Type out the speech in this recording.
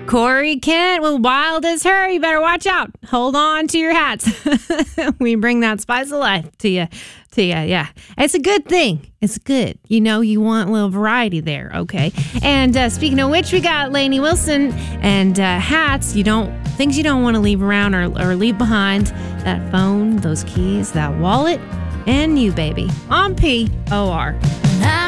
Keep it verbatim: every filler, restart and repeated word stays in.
Corey Kent with Wild as Her. You better watch out. Hold on to your hats. We bring that spice of life to you. To you, yeah. It's a good thing. It's good. You know, you want a little variety there, okay? And uh, speaking of which, we got Lainey Wilson and uh, hats. You don't things you don't want to leave around or, or leave behind. That phone, those keys, that wallet, and you, baby. On P O R.